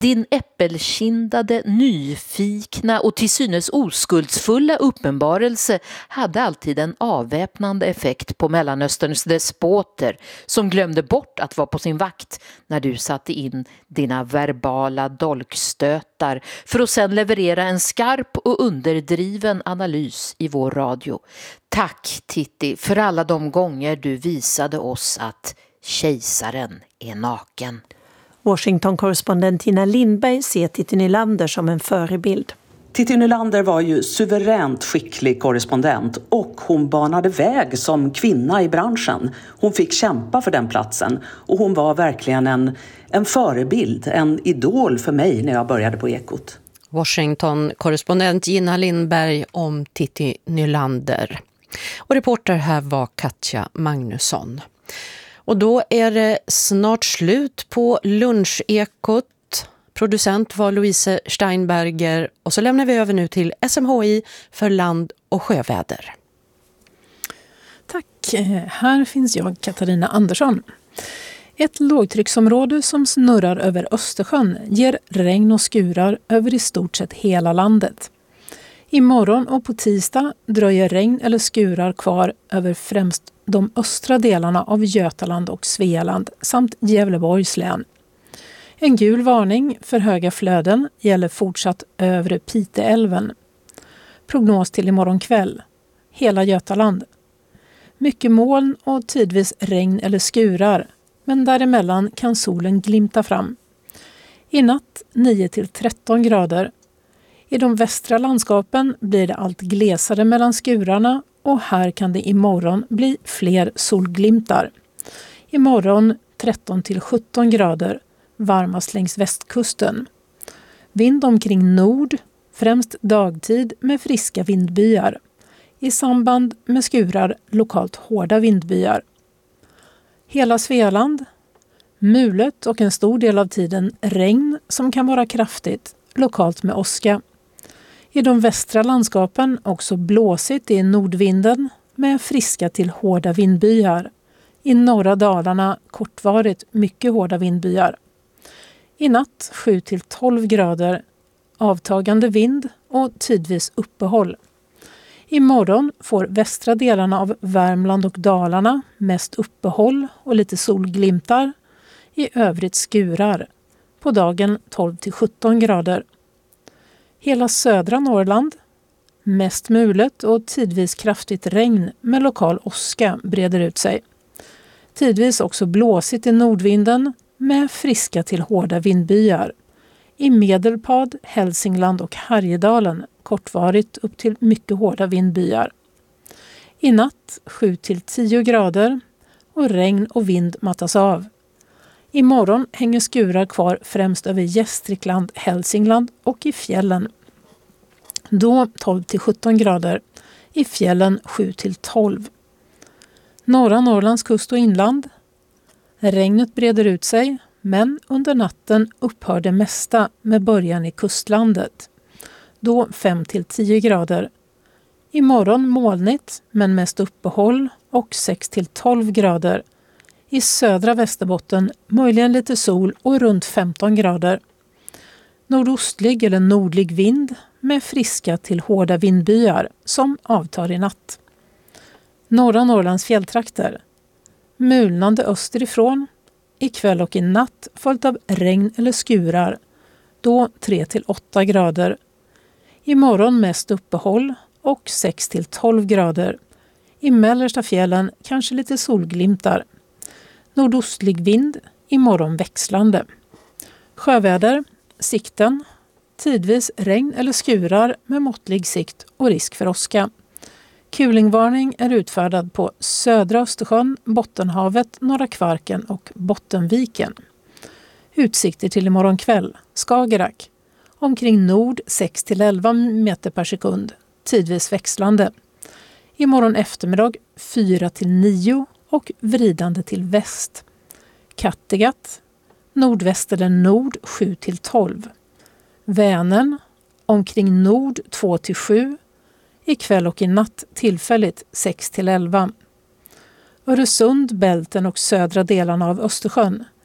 Din äppelkindade, nyfikna och till synes oskuldsfulla uppenbarelse hade alltid en avväpnande effekt på Mellanösterns despoter som glömde bort att vara på sin vakt när du satte in dina verbala dolkstötar för att sedan leverera en skarp och underdriven analys i vår radio. Tack Titti för alla de gånger du visade oss att kejsaren är naken. Washington-korrespondent Tina Lindberg ser Titti Nylander som en förebild. Titti Nylander var ju suveränt skicklig korrespondent och hon banade väg som kvinna i branschen. Hon fick kämpa för den platsen och hon var verkligen en förebild, en idol för mig när jag började på Ekot. Washington-korrespondent Tina Lindberg om Titti Nylander. Och reporter här var Katja Magnusson. Och då är det snart slut på lunchekot. Producent var Louise Steinberger och så lämnar vi över nu till SMHI för land- och sjöväder. Tack, här finns jag, Katarina Andersson. Ett lågtrycksområde som snurrar över Östersjön ger regn och skurar över i stort sett hela landet. Imorgon och på tisdag dröjer regn eller skurar kvar över främst de östra delarna av Götaland och Svealand samt Gävleborgs län. En gul varning för höga flöden gäller fortsatt övre Piteälven. Prognos till imorgon kväll. Hela Götaland. Mycket moln och tidvis regn eller skurar, men däremellan kan solen glimta fram. I natt 9-13 grader. I de västra landskapen blir det allt glesare mellan skurarna och här kan det imorgon bli fler solglimtar. Imorgon 13-17 grader, varmast längs västkusten. Vind omkring nord, främst dagtid med friska vindbyar. I samband med skurar lokalt hårda vindbyar. Hela Svealand, mulet och en stor del av tiden regn som kan vara kraftigt, lokalt med åska. I de västra landskapen också blåsigt i nordvinden med friska till hårda vindbyar. I norra Dalarna kortvarigt mycket hårda vindbyar. I natt 7-12 grader, avtagande vind och tidvis uppehåll. Imorgon får västra delarna av Värmland och Dalarna mest uppehåll och lite solglimtar. I övrigt skurar. På dagen 12-17 grader. Hela södra Norrland, mest mulet och tidvis kraftigt regn med lokal åska breder ut sig. Tidvis också blåsigt i nordvinden med friska till hårda vindbyar. I Medelpad, Hälsingland och Härjedalen kortvarigt upp till mycket hårda vindbyar. I natt 7-10 grader och regn och vind mattas av. Imorgon hänger skurar kvar främst över Gästrikland, Hälsingland och i fjällen. Då 12-17 grader, i fjällen 7-12. Norra Norrlands kust och inland. Regnet breder ut sig, men under natten upphör det mesta med början i kustlandet. Då 5-10 grader. Imorgon molnigt, men mest uppehåll och 6-12 grader. I södra Västerbotten möjligen lite sol och runt 15 grader. Nordostlig eller nordlig vind med friska till hårda vindbyar som avtar i natt. Norra Norrlands fjälltrakter. Mulnande österifrån. Ikväll och i natt följt av regn eller skurar. Då 3-8 grader. Imorgon mest uppehåll och 6-12 grader. I mellersta fjällen kanske lite solglimtar. Nordostlig vind, imorgon växlande. Sjöväder, sikten, tidvis regn eller skurar med måttlig sikt och risk för åska. Kulingvarning är utfärdad på södra Östersjön, Bottenhavet, Norra Kvarken och Bottenviken. Utsikter till imorgon kväll, Skagerrak. Omkring nord 6-11 meter per sekund, tidvis växlande. Imorgon eftermiddag 4-9 och vridande till väst. Kattegatt, nordväst eller nord 7-12. Vänern, omkring nord 2-7. Ikväll och i natt tillfälligt 6-11. Öresund, Bälten och södra delarna av Östersjön.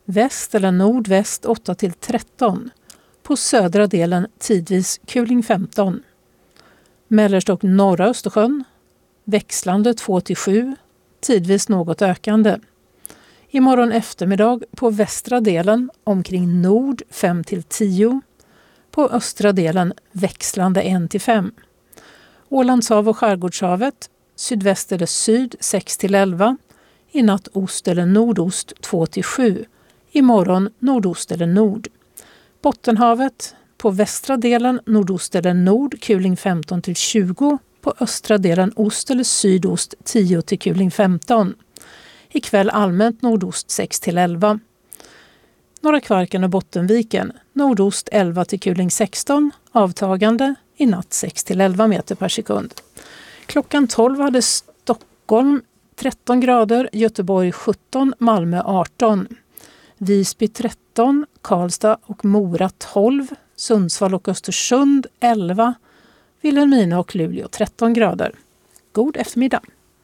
Väst eller nordväst 8-13. På södra delen tidvis kuling 15. Mellersta och norra Östersjön växlande 2-7, tidvis något ökande. Imorgon eftermiddag på västra delen omkring nord 5-10. På östra delen växlande 1-5. Ålandshav och Skärgårdshavet sydväst eller syd 6-11. I natt ost eller nordost 2-7. Imorgon nordost eller nord. Bottenhavet på västra delen nordost eller nord kuling 15-20. På östra delen ost eller sydost 10 till kuling 15. Ikväll allmänt nordost 6-11. Norra Kvarken och Bottenviken nordost 11 till kuling 16. Avtagande i natt 6-11 meter per sekund. Klockan 12 hade Stockholm 13 grader, Göteborg 17, Malmö 18. Visby 13, Karlstad och Mora 12, Sundsvall och Östersund 11, Vilhelmina och Luleå 13 grader. God eftermiddag.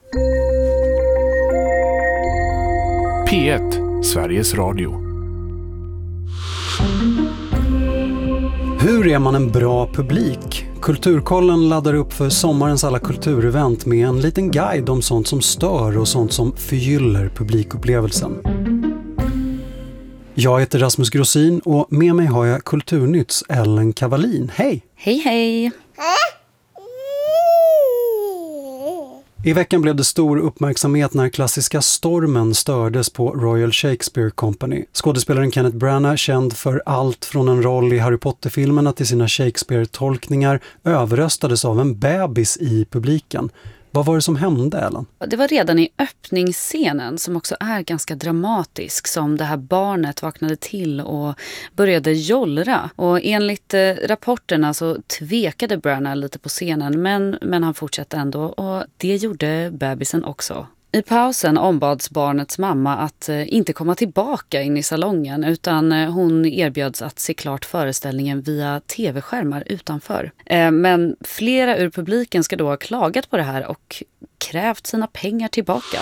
P1, Sveriges Radio. Hur är man en bra publik? Kulturkollen laddar upp för sommarens alla kulturevent med en liten guide om sånt som stör och sånt som förgyller publikupplevelsen. Jag heter Rasmus Grossin och med mig har jag Kulturnytts Ellen Kavalin. Hej! Hej, hej! I veckan blev det stor uppmärksamhet när klassiska Stormen stördes på Royal Shakespeare Company. Skådespelaren Kenneth Branagh, känd för allt från en roll i Harry Potter-filmerna till sina Shakespeare-tolkningar, överröstades av en bebis i publiken. Vad var det som hände, Ellen? Det var redan i öppningsscenen, som också är ganska dramatisk, som det här barnet vaknade till och började jollra. Och enligt rapporterna så tvekade Branagh lite på scenen, men han fortsatte ändå, och det gjorde bebisen också. I pausen ombads barnets mamma att inte komma tillbaka in i salongen, utan hon erbjöds att se klart föreställningen via tv-skärmar utanför. Men flera ur publiken ska då ha klagat på det här och krävt sina pengar tillbaka.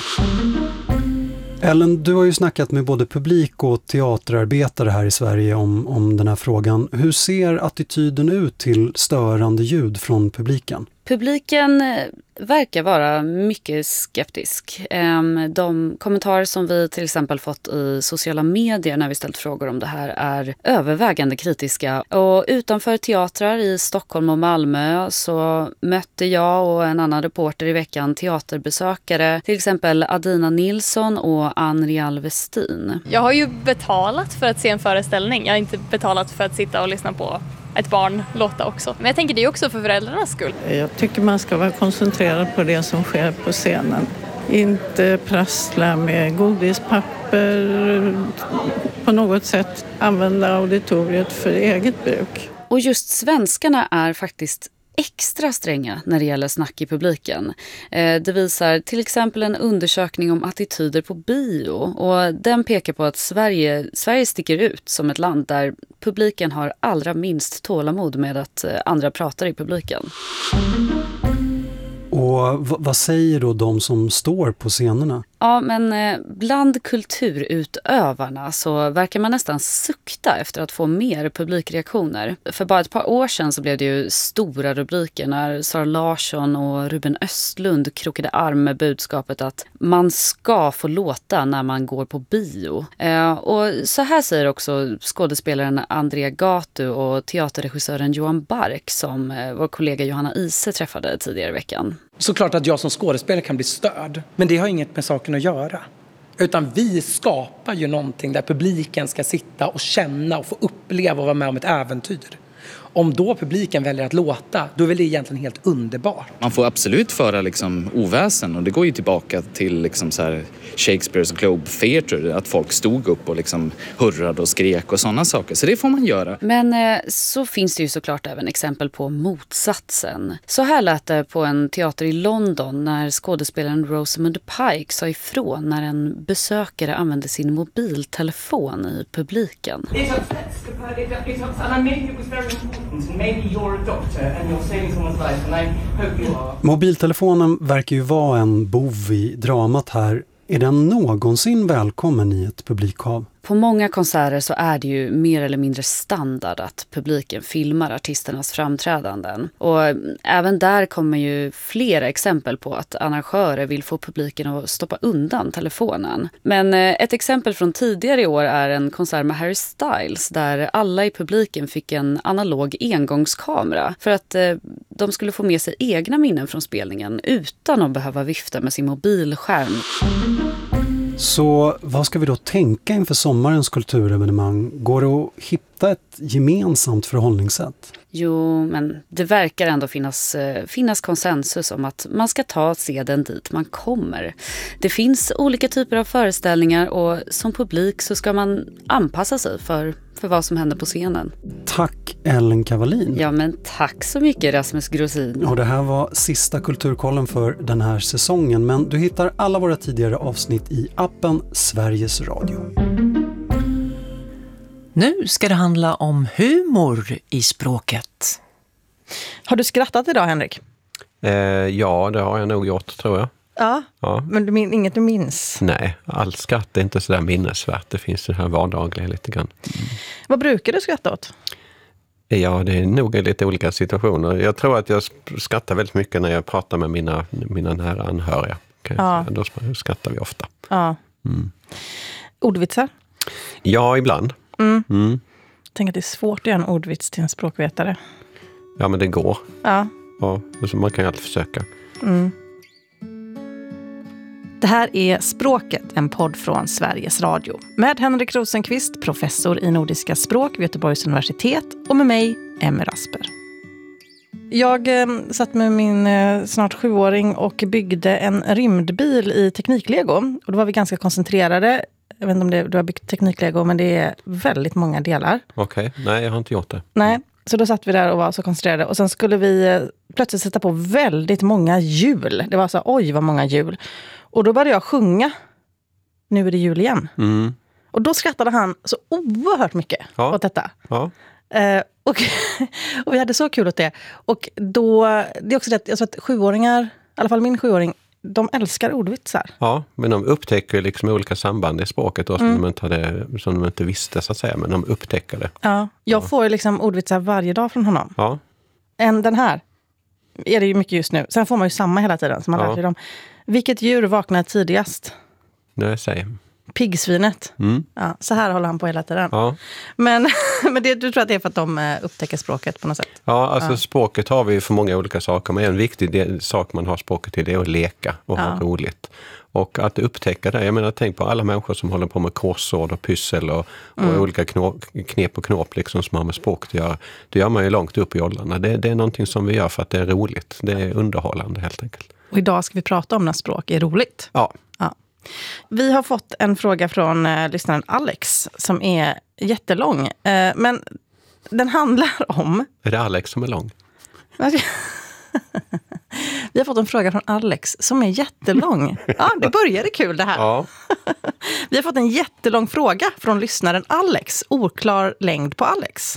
Ellen, du har ju snackat med både publik och teaterarbetare här i Sverige om den här frågan. Hur ser attityden ut till störande ljud från publiken? Publiken verkar vara mycket skeptisk. De kommentarer som vi till exempel fått i sociala medier när vi ställt frågor om det här är övervägande kritiska. Och utanför teatrar i Stockholm och Malmö så mötte jag och en annan reporter i veckan teaterbesökare, till exempel Adina Nilsson och Ann-Rial Westin. Jag har ju betalat för att se en föreställning. Jag har inte betalat för att sitta och lyssna på ett barn låta också. Men jag tänker det är också för föräldrarnas skull. Jag tycker man ska vara koncentrerad på det som sker på scenen. Inte prassla med godispapper, på något sätt använda auditoriet för eget bruk. Och just svenskarna är faktiskt extra stränga när det gäller snack i publiken. Det visar till exempel en undersökning om attityder på bio, och den pekar på att Sverige sticker ut som ett land där publiken har allra minst tålamod med att andra pratar i publiken. Och vad säger då de som står på scenerna? Ja, men bland kulturutövarna så verkar man nästan sukta efter att få mer publikreaktioner. För bara ett par år sedan så blev det ju stora rubriker när Sara Larsson och Ruben Östlund krokade arm med budskapet att man ska få låta när man går på bio. Och så här säger också skådespelaren Andrea Gatu och teaterregissören Johan Bark, som vår kollega Johanna Ise träffade tidigare i veckan. Såklart att jag som skådespelare kan bli störd, men det har inget med saken att göra. Utan vi skapar ju någonting där publiken ska sitta och känna och få uppleva och vara med om ett äventyr. Om då publiken väljer att låta, då är väl det egentligen helt underbart. Man får absolut föra liksom oväsen, och det går ju tillbaka till liksom så här Shakespeares Globe Theatre, att folk stod upp och liksom hurrade och skrek och sådana saker. Så det får man göra. Men så finns det ju såklart även exempel på motsatsen. Så här lät det på en teater i London när skådespelaren Rosamund Pike sa ifrån när en besökare använde sin mobiltelefon i publiken. Mobiltelefonen verkar ju vara en bov i dramat här. Är den någonsin välkommen i ett publikhav? på många konserter så är det ju mer eller mindre standard att publiken filmar artisternas framträdanden. Och även där kommer ju flera exempel på att arrangörer vill få publiken att stoppa undan telefonen. Men ett exempel från tidigare i år är en konsert med Harry Styles där alla i publiken fick en analog engångskamera för att de skulle få med sig egna minnen från spelningen utan att behöva vifta med sin mobilskärm. Så vad ska vi då tänka inför sommarens kulturevenemang? Går det att hitta ett gemensamt förhållningssätt? Jo, men det verkar ändå finnas konsensus om att man ska ta seden dit man kommer. Det finns olika typer av föreställningar och som publik så ska man anpassa sig för vad som händer på scenen. Tack Ellen Kavalin. Ja, men tack så mycket Rasmus Grosin. Och det här var sista Kulturkollen för den här säsongen, men du hittar alla våra tidigare avsnitt i appen Sveriges Radio. Nu ska det handla om humor i språket. Har du skrattat idag, Henrik? Ja, det har jag nog gjort, tror jag. Ja. Men inget du minns? Nej, allt skratt är inte så där minnesvärt. Det finns det här vardagliga lite grann. Vad brukar du skratta åt? Ja, det är nog lite olika situationer. Jag tror att jag skrattar väldigt mycket när jag pratar med mina nära anhöriga. Då skrattar vi ofta. Ja. Ordvitsar? Ja, ibland. Jag tänker att det är svårt att göra en ordvits till en språkvetare. Ja, men det går. Ja. Så man kan ju alltid försöka. Det här är Språket, en podd från Sveriges Radio. Med Henrik Rosenqvist, professor i nordiska språk vid Göteborgs universitet, och med mig, Emmy Rasper. Jag satt med min snart 7-åring och byggde en rymdbil i tekniklego. Och då var vi ganska koncentrerade. Jag vet inte om du har byggt tekniklego, men det är väldigt många delar. Okej. Nej, jag har inte gjort det. Nej, så då satt vi där och var så koncentrerade. Och sen skulle vi plötsligt sätta på väldigt många hjul. Det var så, oj vad många hjul. Och då började jag sjunga. Nu är det jul igen. Och då skrattade han så oerhört mycket åt detta. Ja. Och vi hade så kul åt det. Och då, det är också det, jag tror att 7-åringar, i alla fall min 7-åring, de älskar ordvitsar. Ja, men de upptäcker liksom olika samband i språket då, som de inte visste så att säga, men de upptäcker det. Ja, jag får ju liksom ordvitsar varje dag från honom. Ja. Den här är det ju mycket just nu. Sen får man ju samma hela tiden som man lär sig dem. Vilket djur vaknar tidigast? Det säger piggsvinet. Ja, så här håller han på hela tiden. Ja. Men det, du tror att det är för att de upptäcker språket på något sätt? Ja, alltså språket har vi för många olika saker. Men en viktig sak man har språket till, det är att leka och ha roligt. Och att upptäcka det, jag menar, tänk på alla människor som håller på med korsord och pyssel och olika knep och knåp liksom, som har med språket att göra. Det gör man ju långt upp i åldrarna. Det är någonting som vi gör för att det är roligt. Det är underhållande helt enkelt. Och idag ska vi prata om när språk är roligt. Ja. Vi har fått en fråga från lyssnaren Alex som är jättelång. Men den handlar om... Är det Alex som är lång? Vi har fått en fråga från Alex som är jättelång. Ja, det började kul det här. Ja. Vi har fått en jättelång fråga från lyssnaren Alex. Oklar längd på Alex.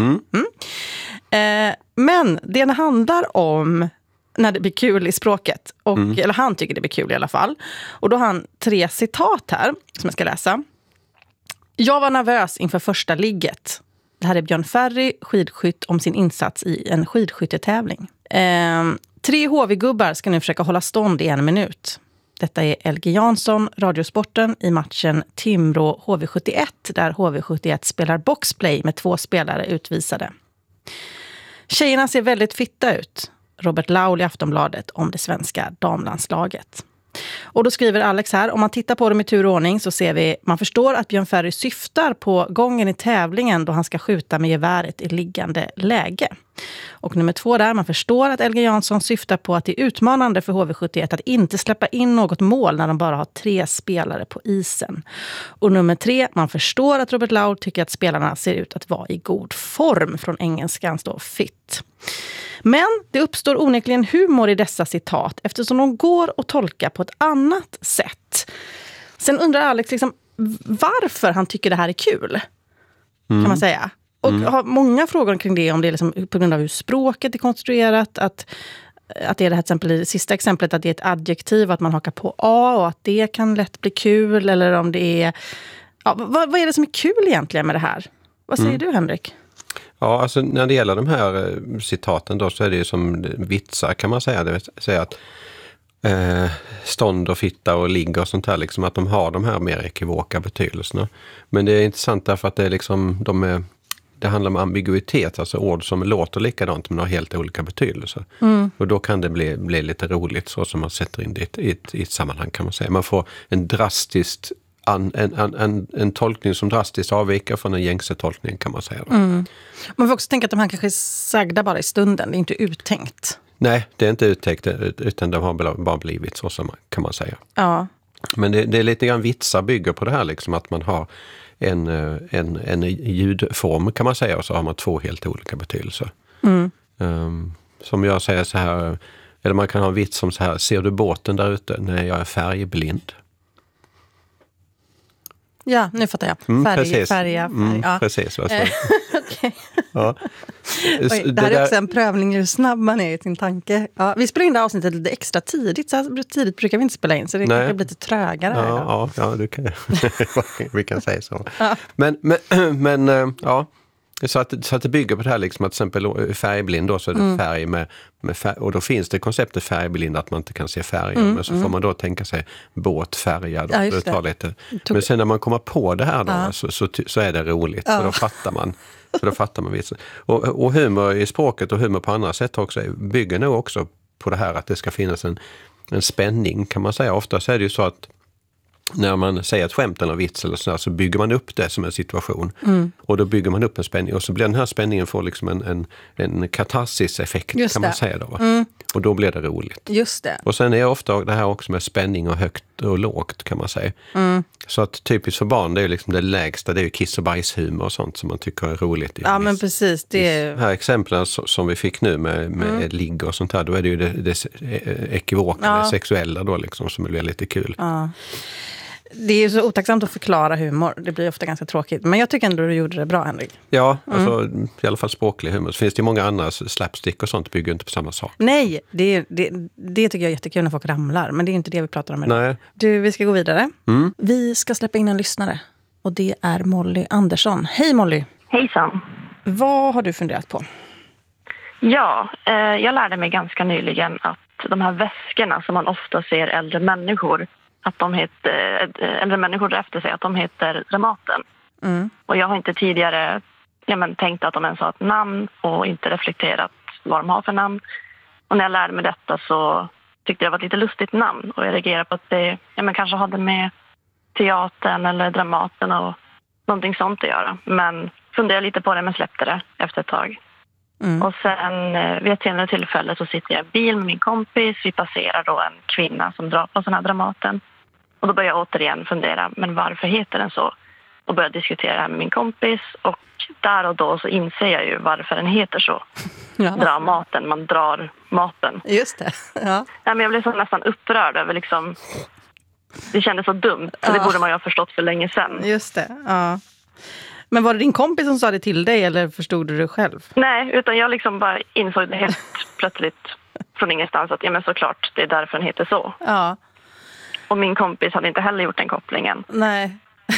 Men det handlar om när det blir kul i språket. Och, eller han tycker det blir kul i alla fall. Och då har han 3 citat här som jag ska läsa. Jag var nervös inför första ligget. Det här är Björn Ferry, skidskytt, om sin insats i en skidskyttetävling. 3 HV-gubbar ska nu försöka hålla stånd i 1 minut. Detta är LG Jansson, Radiosporten, i matchen Timrå HV71 där HV71 spelar boxplay med 2 spelare utvisade. Tjejerna ser väldigt fitta ut. Robert Laul i Aftonbladet om det svenska damlandslaget. Och då skriver Alex här, om man tittar på dem i tur och ordning så ser vi, man förstår att Björn Ferry syftar på gången i tävlingen då han ska skjuta med geväret i liggande läge. Och nummer 2 där, man förstår att LG Jansson syftar på att det är utmanande för HV71 att inte släppa in något mål när de bara har 3 spelare på isen. Och nummer 3, man förstår att Robert Laul tycker att spelarna ser ut att vara i god form, från engelskan står fit. Men det uppstår onekligen humor i dessa citat eftersom de går att tolka på ett annat sätt. Sen undrar Alex liksom, varför han tycker det här är kul, kan man säga. Och har många frågor kring det, om det är liksom på grund av hur språket är konstruerat, att det är det här exempel, det sista exemplet, att det är ett adjektiv, att man hakar på A och att det kan lätt bli kul, eller om det är Ja, vad är det som är kul egentligen med det här? Vad säger du, Henrik? Ja, alltså när det gäller de här citaten då, så är det ju som vitsar kan man säga. Det vill säga att stånd och fitta och ligg och sånt här, liksom, att de har de här mer ekivoka betydelserna. Men det är intressant därför att det är liksom, det handlar om ambiguitet, alltså ord som låter likadant men har helt olika betydelser. Och då kan det bli lite roligt så som man sätter in det i ett sammanhang, kan man säga. Man får en drastiskt en tolkning som drastiskt avviker från en gängse tolkning, kan man säga. Man får också tänka att de här kanske är sagda bara i stunden, det är inte uttänkt. Nej, det är inte uttänkt, utan det har bara blivit så, som kan man säga. Ja. Men det är lite grann vitsar bygger på det här, liksom, att man har en ljudform, kan man säga, och så har man 2 helt olika betydelser. Som jag säger så här, eller man kan ha en vits som så här: ser du båten där ute? Nej, jag är färgblind. Ja, nu fattar jag. Färja. Ja. Precis. Alltså. Okay. Ja. Oj, det här är också en prövning hur snabb man är i sin tanke. Ja, vi spelar in det här avsnittet lite extra tidigt. Så här tidigt brukar vi inte spela in, så det kanske blir lite trögare här idag. Ja, du kan, vi kan säga så. Ja. Men ja, så att det bygger på det här, liksom, att till exempel färgblind då, så är det färg med färg, och då finns det konceptet färgblind, att man inte kan se färger, men så får man då tänka sig båtfärgad. Ja, det tar lite. Men sen när man kommer på det här då, så är det roligt, för då fattar man vitsen. Och humor i språket och humor på andra sätt också bygger nog också på det här att det ska finnas en spänning, kan man säga. Ofta så är det ju så att när man säger ett skämt eller vits eller så bygger man upp det som en situation. Och då bygger man upp en spänning. Och så blir den här spänningen får liksom en katarsis-effekt, kan man säga då. Och då blir det roligt. Just det. Och sen är ofta det här också med spänning och högt och lågt, kan man säga. Så att typiskt för barn, det är liksom det lägsta, det är ju kiss- och bajshumor och sånt som man tycker är roligt. Ja, men precis. De här exemplen som vi fick nu med ligg och sånt här, då är det ju det ekivoka, det sexuella då, liksom, som blir lite kul. Ja. Det är ju så otacksamt att förklara humor. Det blir ofta ganska tråkigt. Men jag tycker ändå du gjorde det bra, Henrik. Ja, alltså, i alla fall språklig humor. Så finns det ju många andra, slapstick och sånt bygger inte på samma sak. Nej, det tycker jag är jättekul när folk ramlar. Men det är inte det vi pratar om idag. Nej. Du, vi ska gå vidare. Vi ska släppa in en lyssnare. Och det är Molly Andersson. Hej Molly! Hejsan! Vad har du funderat på? Ja, jag lärde mig ganska nyligen att de här väskorna som man ofta ser äldre människor efter sig, att de heter Dramaten. Och jag har inte tidigare tänkt att de ens har ett namn och inte reflekterat vad de har för namn. Och när jag lärde mig detta så tyckte jag det var ett lite lustigt namn. Och jag reagerade på att det kanske hade med teatern eller Dramaten och någonting sånt att göra. Men funderade lite på det, men släppte det efter ett tag. Och sen vid ett senare tillfälle så sitter jag i bil med min kompis. Vi passerar då en kvinna som drar på sån här Dramaten. Och då börjar jag återigen fundera, men varför heter den så? Och börjar diskutera det här med min kompis. Och där och då så inser jag ju varför den heter så. Dra maten, man drar maten. Just det, ja. Men jag blev så nästan upprörd över liksom... Det kändes så dumt, så det borde man ju ha förstått för länge sedan. Just det, ja. Men var det din kompis som sa det till dig eller förstod du det själv? Nej, utan jag liksom bara insåg det helt plötsligt från ingenstans att men såklart, det är därför den heter så. Ja. Och min kompis hade inte heller gjort den kopplingen. Nej.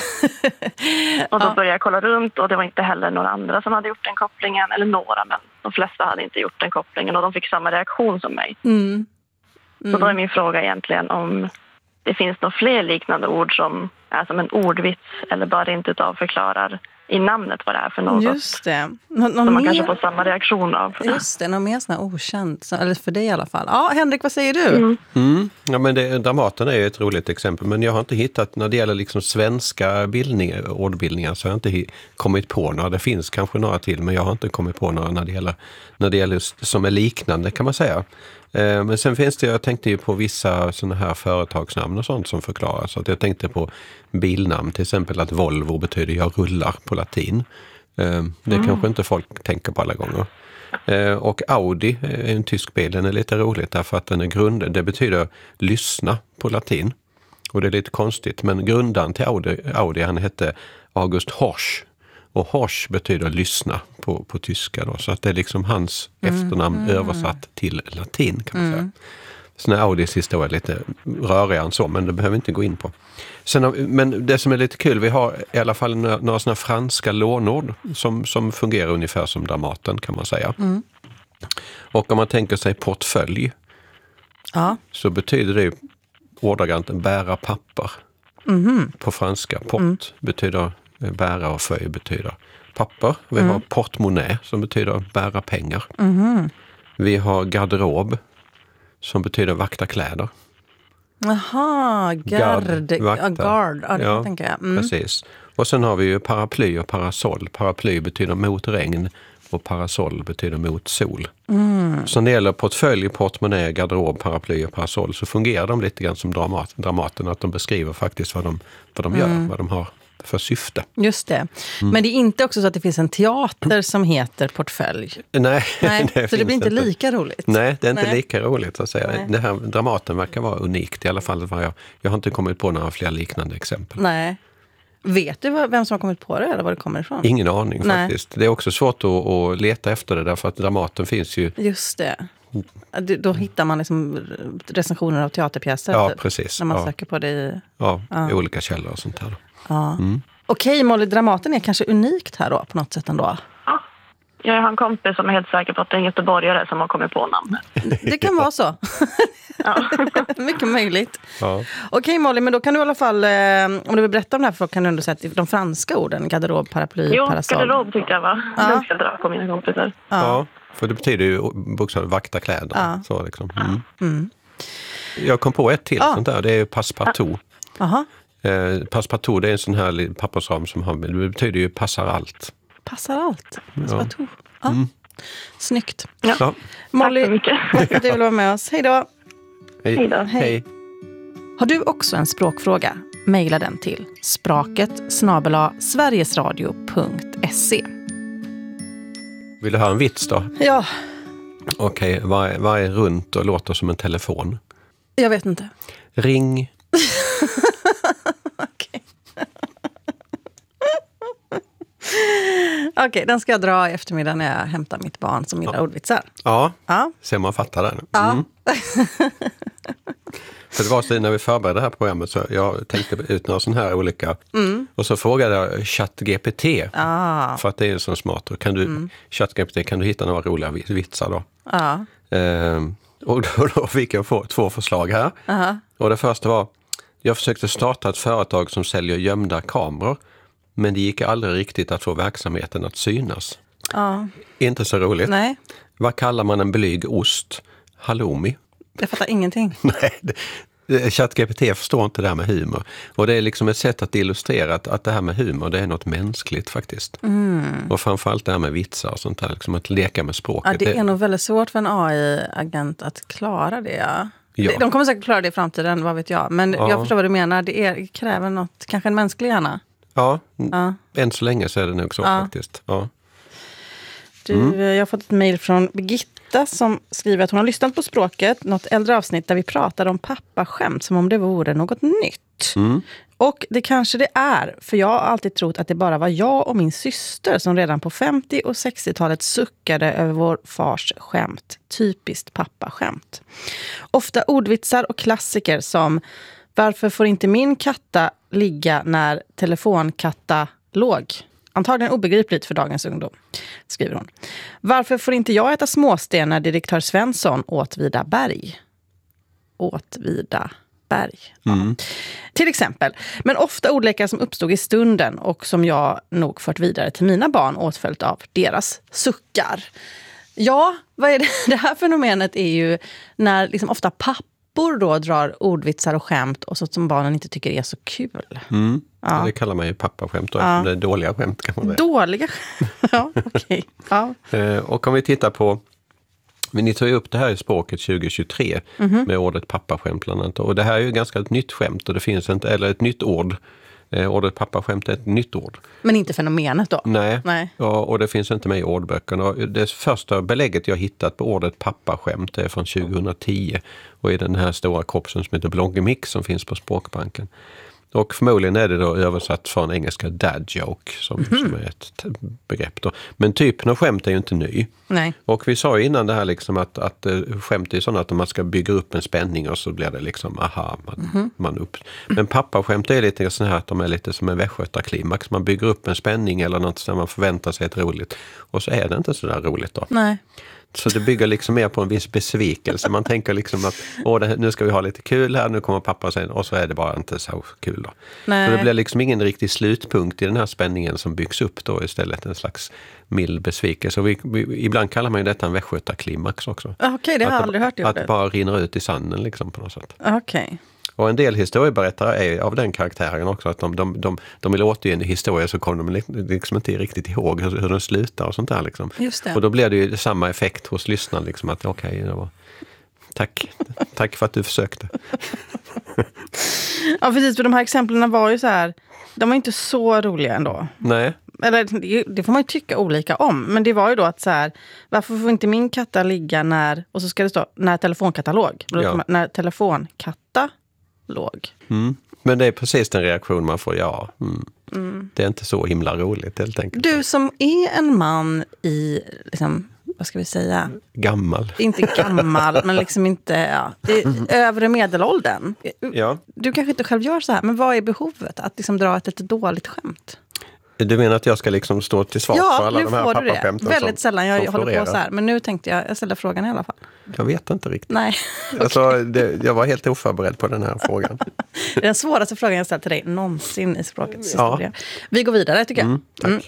Och då började jag kolla runt och det var inte heller några andra som hade gjort den kopplingen. Eller några, men de flesta hade inte gjort den kopplingen och de fick samma reaktion som mig. Så då är min fråga egentligen om det finns några fler liknande ord som är som en ordvits eller bara inte utav förklarar i namnet vad det är för något. Just det. Som man kanske får samma reaktion av. Just det, något mer sån här okänt. Eller för dig i alla fall. Ja, Henrik, vad säger du? Ja, men Dramaten är ju ett roligt exempel. Men jag har inte hittat, när det gäller liksom svenska ordbildningar, så har jag inte kommit på några. Det finns kanske några till, men jag har inte kommit på några när det gäller som är liknande, kan man säga. Men sen finns det, jag tänkte ju på vissa sådana här företagsnamn och sånt som förklaras. Så att jag tänkte på bilnamn, till exempel att Volvo betyder jag rullar på latin. Det kanske inte folk tänker på alla gånger. Och Audi är en tysk bil, den är lite roligt därför att den är det betyder lyssna på latin. Och det är lite konstigt, men grundaren till Audi han hette August Horsch. Och Horsch betyder lyssna på tyska då. Så att det är liksom hans efternamn översatt till latin, kan man säga. Såna Audis historia är lite rörigare än så, men det behöver vi inte gå in på. Men det som är lite kul, vi har i alla fall några såna franska lånord som fungerar ungefär som Dramaten, kan man säga. Och om man tänker sig portfölj, så betyder det ordagrant bära papper. På franska. Port betyder bära och följ betyder papper. Vi har portmonnaie som betyder bära pengar. Vi har garderob som betyder vakta kläder. Jaha, gard. Ja, tänker jag. Precis. Och sen har vi ju paraply och parasoll. Paraply betyder mot regn och parasoll betyder mot sol. Så när det gäller portfölj, portmonnaie, garderob, paraply och parasoll så fungerar de lite grann som Dramaten, att de beskriver faktiskt vad de gör, vad de har för syfte. Just det. Men det är inte också så att det finns en teater som heter portfölj? Nej. Så det blir inte lika roligt? Nej, det är inte lika roligt att säga. Det här Dramaten verkar vara unikt, i alla fall jag har inte kommit på några fler liknande exempel. Nej. Vet du vem som har kommit på det eller var det kommer ifrån? Ingen aning faktiskt. Det är också svårt att leta efter det därför att Dramaten finns ju... Just det. Då hittar man liksom recensioner av teaterpjäser. Ja, precis. När man söker på det i... i olika källor och sånt här. Ja. Okej, Molly, Dramaten är kanske unikt här då på något sätt ändå? Ja, jag har en kompis som är helt säker på att det är en göteborgare som har kommit på namnet. Det kan vara så. Mycket möjligt. Okej, Molly, men då kan du i alla fall, om du vill berätta om det här för kan du ändå säga att de franska orden, garderob, paraply, parasoll. Garderob tyckte jag var ganska bra på mina kompisar. Ja, för det betyder ju bokstavligt vakta kläder. Så liksom. Jag kom på ett till sånt där, det är passepartout. Passepartout, det är en sån här pappersram som har, det betyder ju passar allt. Passar allt? Passepartout. Snyggt. Molly, tack för att du vill vara med oss. Hej då. Hej. Har du också en språkfråga? Maila den till spraket@sverigesradio.se. Vill du höra en vits då? Ja. Okej, vad är runt och låter som en telefon? Jag vet inte. Ring. Okej, den ska jag dra i eftermiddag när jag hämtar mitt barn som gillar ordvitsar. Ja. Se om man fattar den. För det var så när vi förberedde det här programmet så jag tänkte ut några sådana här olika. Och så frågade jag ChatGPT. För att det är en sån smart. ChatGPT, kan du hitta några roliga vitsar då? Och då fick jag få 2 förslag här. Och det första var, jag försökte starta ett företag som säljer gömda kameror. Men det gick aldrig riktigt att få verksamheten att synas. Inte så roligt. Nej. Vad kallar man en blyg ost? Halloumi. Jag fattar ingenting. Nej, ChatGPT förstår inte det här med humor. Och det är liksom ett sätt att illustrera att det här med humor, det är något mänskligt faktiskt. Och framförallt det här med vitsar och sånt där, liksom att leka med språket. Ja, det är nog väldigt svårt för en AI-agent att klara det. Ja. De kommer säkert klara det i framtiden, vad vet jag. Men jag förstår vad du menar. Det kräver något, kanske en mänsklig hjärna. Ja, än så länge så är det nog så faktiskt. Jag har fått ett mejl från Birgitta som skriver att hon har lyssnat på Språket, något äldre avsnitt där vi pratade om pappaskämt som om det vore något nytt. Och det kanske det är, för jag har alltid trott att det bara var jag och min syster som redan på 50- och 60-talet suckade över vår fars skämt. Typiskt pappaskämt. Ofta ordvitsar och klassiker som varför får inte min katta ligga när telefonkatta låg? Antagligen obegripligt för dagens ungdom, skriver hon. Varför får inte jag äta småsten när direktör Svensson åt Vida berg? Åt Vida berg. Till exempel. Men ofta ordlekar som uppstod i stunden och som jag nog fört vidare till mina barn åtföljt av deras suckar. Ja, vad är det? Det här fenomenet är ju när liksom ofta pappor då drar ordvitsar och skämt och så som barnen inte tycker är så kul. Det kallar man ju pappaskämt då, det är dåliga skämt kan man säga. Dåliga skämt, ja okej. Och om vi tittar på, ni tar ju upp det här i Språket 2023 med ordet pappaskämt bland annat. Och det här är ju ganska ett nytt skämt och det finns inte, eller ett nytt ord. Ordet pappaskämt är ett nytt ord. Men inte fenomenet då? Nej. Ja, och det finns inte med i ordböckerna. Och det första belägget jag hittat på ordet pappaskämt är från 2010. Och i den här stora kopsen som heter Bloggemix som finns på Språkbanken. Och förmodligen är det då översatt från engelska dad joke som är ett begrepp då. Men typen av skämt är ju inte ny. Nej. Och vi sa ju innan det här liksom att skämt är sådant att man ska bygga upp en spänning och så blir det liksom man upp. Men pappaskämt är lite så här att de är lite som en västgötaklimax. Man bygger upp en spänning eller något som man förväntar sig ett roligt. Och så är det inte så där roligt då. Nej. Så det bygger liksom mer på en viss besvikelse. Man tänker liksom att nu ska vi ha lite kul här, nu kommer pappa sen och så är det bara inte så kul då. Nej. Så det blir liksom ingen riktig slutpunkt i den här spänningen som byggs upp då istället en slags mild besvikelse. Och ibland kallar man ju detta en västgötaklimax också. Okej, det har jag aldrig hört. Att det bara rinner ut i sanden liksom på något sätt. Okej. Och en del historieberättare är av den karaktären också, att de vill återge en historia så kommer de liksom inte riktigt ihåg hur den slutar och sånt där liksom. Just det. Och då blir det ju samma effekt hos lyssnaren liksom, att okej, det var tack för att du försökte. Ja, precis, för de här exemplen var ju så här, de var inte så roliga ändå. Nej. Eller det får man ju tycka olika om. Men det var ju då att så här, varför får inte min katta ligga när, och så ska det stå, när telefonkatalog. Ja. När telefonkatta låg. Men det är precis den reaktion man får, Det är inte så himla roligt helt enkelt. Du som är en man i, liksom, vad ska vi säga? Gammal. Inte gammal, men liksom inte, övre medelåldern. Ja. Du kanske inte själv gör så här, men vad är behovet? Att liksom dra ett lite dåligt skämt? Du menar att jag ska liksom stå till svars för alla de här pappaskämten? Väldigt sällan jag håller florerar. på så här. Men nu tänkte jag ställer frågan i alla fall. Jag vet inte riktigt. Nej. Alltså, jag var helt oförberedd på den här frågan. Det är den svåraste frågan jag ställt till dig någonsin i språkets historia. Vi går vidare tycker jag. Tack.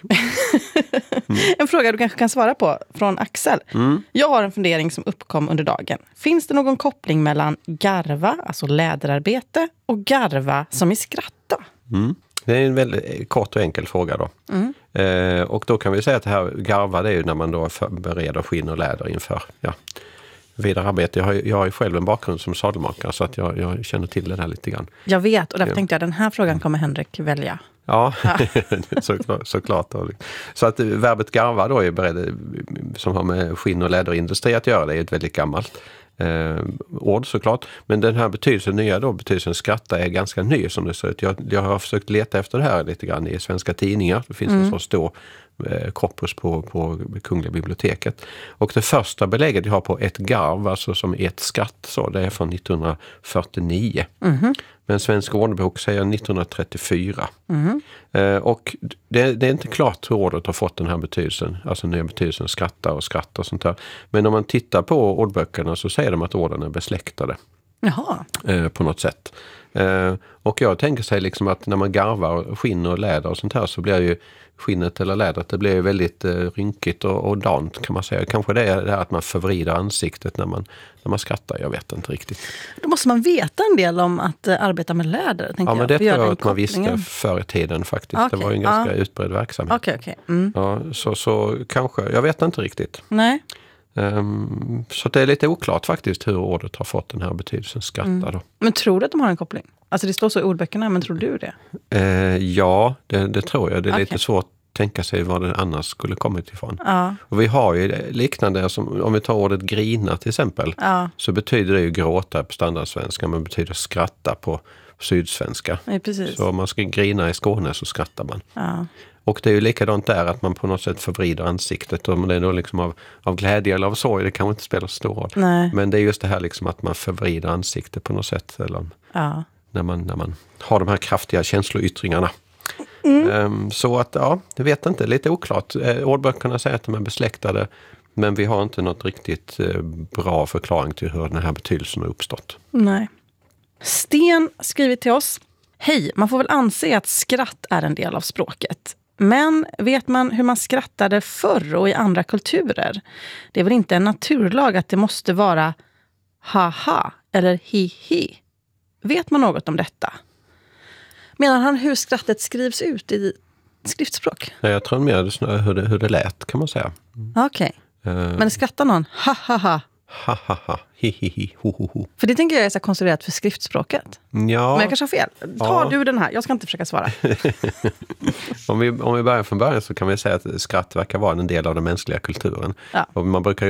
En fråga du kanske kan svara på från Axel. Jag har en fundering som uppkom under dagen. Finns det någon koppling mellan garva, alltså läderarbete, och garva som i skratta? Det är en väldigt kort och enkel fråga då. Och då kan vi säga att det här garva, det är ju när man då bereder skinn och läder inför vidare arbete. Jag har ju själv en bakgrund som sadelmakare så att jag känner till det här lite grann. Jag vet, och därför tänkte jag den här frågan kommer Henrik välja. Ja, såklart. Så att verbet garva då är beredd, som har med skinn- och läderindustri att göra, det är ett väldigt gammalt ord såklart. Men den här betydelsen skratta är ganska ny som det ser ut. Jag har försökt leta efter det här lite grann i svenska tidningar. Det finns en så stor korpus på Kungliga biblioteket. Och det första belägget jag har på ett garv, alltså som ett skratt, så det är från 1949. Men Svensk ordbok säger 1934. Och det är inte klart hur ordet har fått den här betydelsen, alltså nya betydelsen skratta och sånt där. Men om man tittar på ordböckerna så säger de att orden är besläktade. Jaha. På något sätt. Och jag tänker sig liksom att när man garvar skinn och läder och sånt här så blir ju skinnet eller lädret, det blir ju väldigt rynkigt och dant kan man säga. Kanske det är det här att man förvrider ansiktet när man skrattar, jag vet inte riktigt. Då måste man veta en del om att arbeta med läder, tänker jag. Ja, men det tror jag att man visste förr i tiden faktiskt. Okay, det var ju en ganska utbredd verksamhet. Okej. Ja, så kanske, jag vet inte riktigt. Nej. Så det är lite oklart faktiskt hur ordet har fått den här betydelsen skratta då. Men tror du att de har en koppling? Alltså det står så i ordböckerna, men tror du det? Ja, det tror jag. Det är lite svårt att tänka sig vad det annars skulle kommit ifrån. Ja. Och vi har ju liknande, som, om vi tar ordet grina till exempel, så betyder det ju gråta på standardsvenska, men betyder skratta på sydsvenska. Ja, precis. Så om man ska grina i Skåne så skrattar man. Ja. Och det är ju likadant där, att man på något sätt förvrider ansiktet. Om det är då liksom av glädje eller av sorg, det kanske inte spelar stor roll. Nej. Men det är just det här liksom att man förvrider ansiktet på något sätt. Eller när man har de här kraftiga känsloyttringarna. Så att, jag vet inte, lite oklart. Ordböckerna säger att de är besläktade, men vi har inte något riktigt bra förklaring till hur den här betydelsen har uppstått. Nej. Sten skriver till oss. Hej, man får väl anse att skratt är en del av språket. Men vet man hur man skrattade förr och i andra kulturer? Det är väl inte en naturlag att det måste vara haha eller hi-hi. Vet man något om detta? Menar han hur skrattet skrivs ut i skriftspråk? Nej, jag tror mer hur det lät kan man säga. Okej. Men skrattar någon ha-ha-ha ha ha ha, hi hi hi, ho ho ho. För det tänker jag är så konstruerat för skriftspråket. Ja. Men jag kanske har fel. Ta du den här, jag ska inte försöka svara. Om vi börjar från början så kan vi säga att skratt verkar vara en del av den mänskliga kulturen. Ja. Och man brukar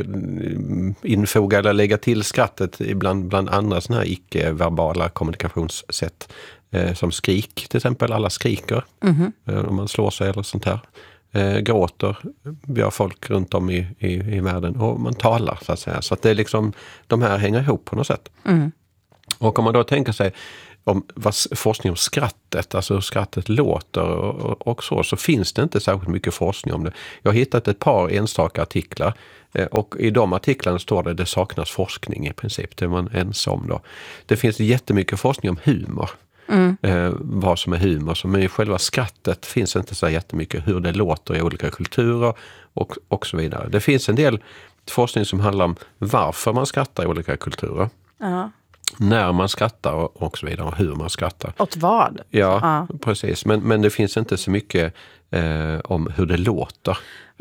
infoga eller lägga till skrattet bland andra sådana här icke-verbala kommunikationssätt. Som skrik till exempel, alla skriker om man slår sig eller sånt här. Gråter, vi har folk runt om i världen och man talar så att säga. Så att det är liksom, de här hänger ihop på något sätt. Och om man då tänker sig om forskning om skrattet, alltså hur skrattet låter och så finns det inte särskilt mycket forskning om det. Jag har hittat ett par enstaka artiklar och i de artiklarna står det saknas forskning i princip, det är man ensam då. Det finns jättemycket forskning om humor. Vad som är humor, men i själva skrattet finns inte så jättemycket hur det låter i olika kulturer och så vidare. Det finns en del forskning som handlar om varför man skrattar i olika kulturer. När man skrattar och så vidare och hur man skrattar. Åt vad? Ja, precis. Men det finns inte så mycket om hur det låter.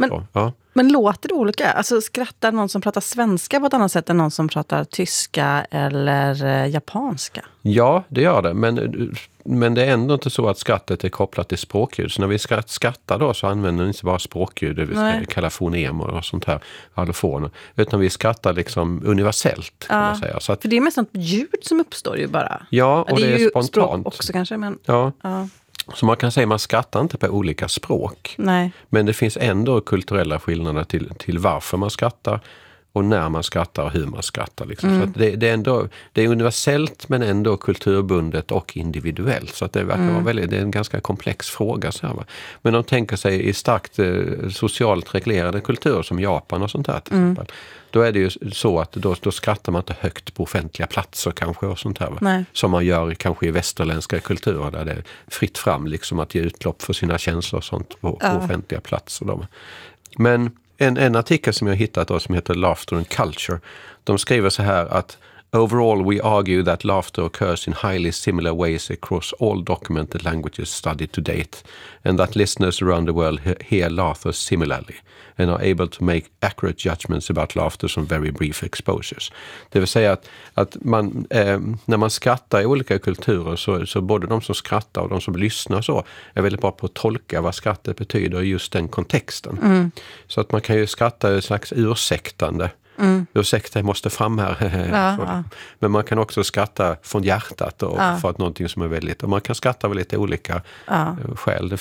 Men låter det olika? Alltså skrattar någon som pratar svenska på ett annat sätt än någon som pratar tyska eller japanska? Ja, det gör det. Men det är ändå inte så att skrattet är kopplat till språkljud. Så när vi skrattar då så använder vi inte bara språkljud, det vi kallar fonemer och sånt här, allofoner. Utan vi skrattar liksom universellt, kan man säga. Så att, för det är mest något ljud som uppstår ju bara. Ja, och det är ju spontant. Språk också kanske, men... Ja. Så man kan säga att man skrattar inte på olika språk. Nej. Men det finns ändå kulturella skillnader till varför man skrattar och när man skrattar och hur man skrattar. Liksom. Så att det är universellt men ändå kulturbundet och individuellt. Så att det verkar vara det är en ganska komplex fråga. Så här, va? Men de tänker sig i starkt socialt reglerade kulturer som Japan och sånt här till exempel. Då är det ju så att då skrattar man inte högt på offentliga platser kanske och sånt här. Va? Som man gör kanske i västerländska kulturer där det är fritt fram liksom att ge utlopp för sina känslor och sånt på offentliga platser. Då. Men en artikel som jag hittat då som heter Laughter and Culture, de skriver så här att overall we argue that laughter occurs in highly similar ways across all documented languages studied to date and that listeners around the world hear laughter similarly and are able to make accurate judgments about laughter from very brief exposures. Det vill säga att man, när man skrattar i olika kulturer så både de som skrattar och de som lyssnar så är väldigt bra på att tolka vad skrattet betyder i just den kontexten. Så att man kan ju skratta i ett slags ursäktande. Ursäkta, jag måste fram här. Men man kan också skratta från hjärtat och för att någonting som är väldigt... Och man kan skratta av lite olika skäl.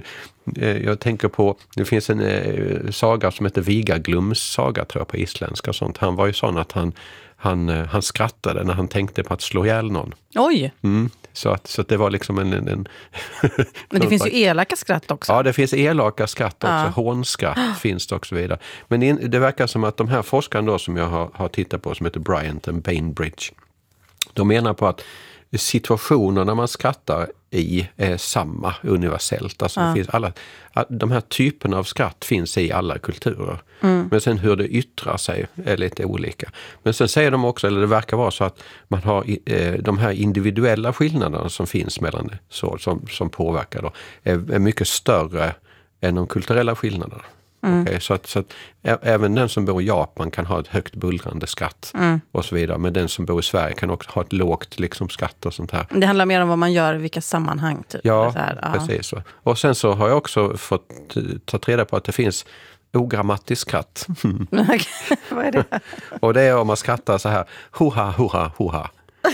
Jag tänker på... Det finns en saga som heter Vigaglums saga, tror jag, på isländska och sånt. Han var ju sån att han skrattade när han tänkte på att slå ihjäl någon. Oj! Så att det var liksom en Men det finns ju elaka skratt också. Ja, det finns elaka skratt också. Hånskratt finns det också vidare. Men det verkar som att de här forskarna då som jag har tittat på som heter Bryant och Bainbridge, de menar på att situationer när man skrattar i är samma universellt. Alltså det finns de här typerna av skratt finns i alla kulturer. Men sen hur det yttrar sig är lite olika. Men sen säger de också, eller det verkar vara så att man har de här individuella skillnaderna som finns mellan som påverkar då, är mycket större än de kulturella skillnaderna. Okay, så att även den som bor i Japan kan ha ett högt bullrande skratt och så vidare. Men den som bor i Sverige kan också ha ett lågt liksom, skratt och sånt här. Det handlar mer om vad man gör i vilka sammanhang. Typ. Ja, så här, precis. Så. Och sen så har jag också fått ta reda på att det finns ogrammatiskt skratt. Vad är det? Och det är om man skrattar så här, hoha, hoha, hoha.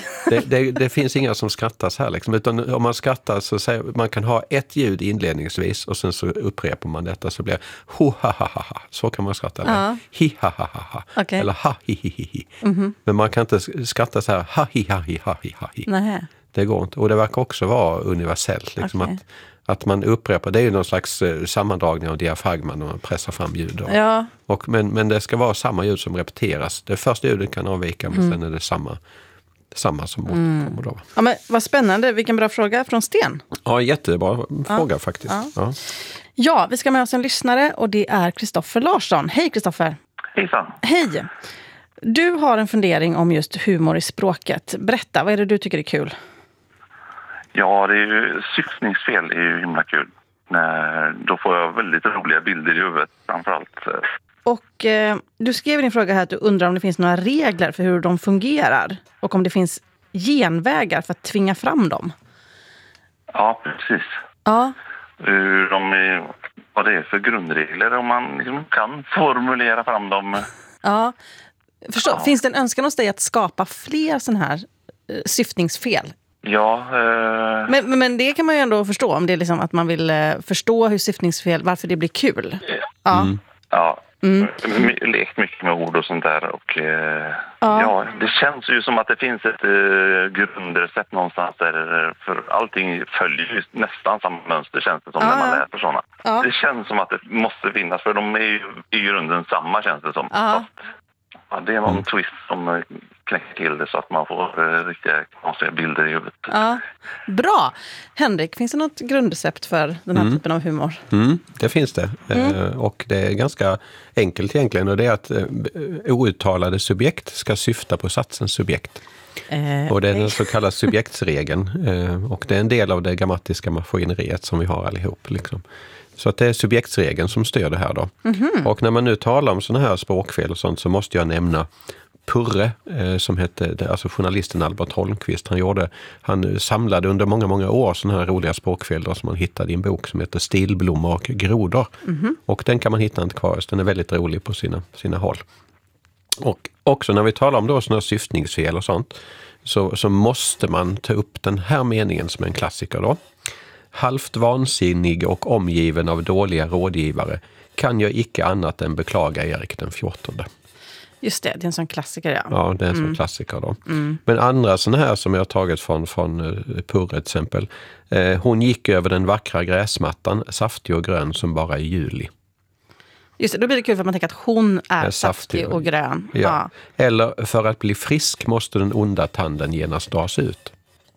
Det finns inga som skrattar så här liksom, utan om man skrattar så säger man kan ha ett ljud inledningsvis och sen så upprepar man detta så blir ho ha ha ha. Så kan man skratta eller hi ha ha ha eller ha hi hi hi. Men man kan inte skratta så här ha hi ha hi ha hi ha hi. Nej. Det går inte och det verkar också vara universellt liksom att man upprepar, det är ju någon slags sammandragning av diafragman och man pressar fram ljud. Ja. Men det ska vara samma ljud som repeteras. Det första ljudet kan avvika men sen är det samma som återkommer då. Ja, men vad spännande, vilken bra fråga från Sten. Ja, jättebra fråga faktiskt. Ja, vi ska med oss en lyssnare och det är Kristoffer Larsson. Hej Kristoffer. Hejsan. Hej. Du har en fundering om just humor i språket. Berätta, vad är det du tycker är kul? Ja, det är ju syftningsfel är ju himla kul. Då får jag väldigt roliga bilder i huvudet. Framförallt Och du skrev i din fråga här att du undrar om det finns några regler för hur de fungerar. Och om det finns genvägar för att tvinga fram dem. Ja, precis. Ja. Vad det är för grundregler, om man liksom kan formulera fram dem. Ja. Förstå, finns det en önskan hos dig att skapa fler sådana här syftningsfel? Ja. Men det kan man ju ändå förstå, om det är liksom att man vill förstå hur syftningsfel, varför det blir kul. Ja. Ja. Lekt mycket med ord och sånt där. Och det känns ju som att det finns ett grundrecept någonstans där, för allting följer ju nästan samma mönster, känns det som, när man läser sådana. Det känns som att det måste finnas, för de är ju i grunden samma, känns det som. Fast, det är någon twist som knäcker till det så att man får riktiga konstiga bilder i huvudet. Ja. Bra. Henrik, finns det något grundrecept för den här typen av humor? Det finns det. Och det är ganska enkelt egentligen. Och det är att outtalade subjekt ska syfta på satsens subjekt. Och det är den så kallade subjektsregeln. Och det är en del av det grammatiska maskineriet som vi har allihop. Liksom. Så att det är subjektsregeln som styr det här då. Och när man nu talar om sådana här språkfel och sånt, så måste jag nämna Purre, som hette, alltså journalisten Albert Holmqvist. Han samlade under många, många år sådana här roliga språkfel då, som man hittade i en bok som heter Stilblommor och grodor. Och den kan man hitta antikvariskt. Den är väldigt rolig på sina håll. Och också när vi talar om då sådana här syftningsfel och sånt, så måste man ta upp den här meningen som är en klassiker då. Halvt vansinnig och omgiven av dåliga rådgivare kan jag icke annat än beklaga Erik den 14. Just det är en sån klassiker, ja. Ja, det är en sån klassiker då. Men andra sådana här som jag har tagit från Purre till exempel. Hon gick över den vackra gräsmattan, saftig och grön som bara i juli. Just det, då blir det kul för att man tänker att hon är saftig och grön. Ja. Eller för att bli frisk måste den onda tanden genast dras ut.